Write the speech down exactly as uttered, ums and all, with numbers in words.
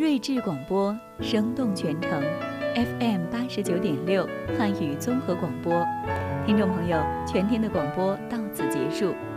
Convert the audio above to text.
睿智广播，生动全程 F M 八十九点六汉语综合广播。听众朋友，全天的广播到此结束。